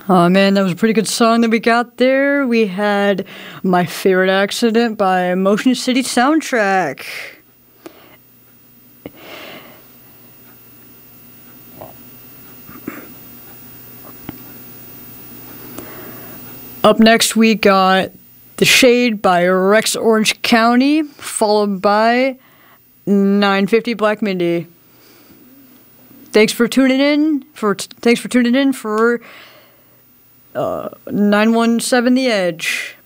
Oh man, that was a pretty good song that we got there. We had My Favorite Accident by Motion City Soundtrack. Up next, we got The Shade by Rex Orange County, followed by 950 Black Mindy. Thanks for tuning in for 917 The Edge.